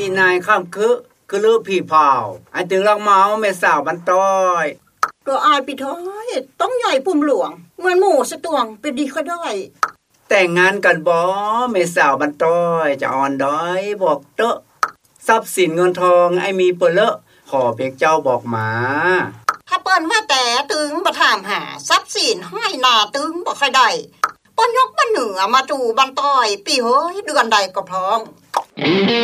นายข้ามคือลือผีเผาไอ้ตึงลักเมาแม่สาวบันต้อยก็อายพี่ท้อยต้องใหญ่ปุ่มหลวงเหมือนหมูสะตวงเป็นดีก็ได้แต่งงานกันบ่แม่สาวบันต้อยจะอ่อนด้อยบอกเตอะทรัพย์สินเงินทองไอ้มีเปเลอะขอเปียกเจ้าบอกมาถ้าเปิ้นว่าแต่ตึงบ่ถามหาทรัพย์สินให้หน้าตึงบ่ค่อยได้เปิ้นยกมาเหนือมาจูบันต้อยปีเฮ้ยเดือนใดก็พร้อม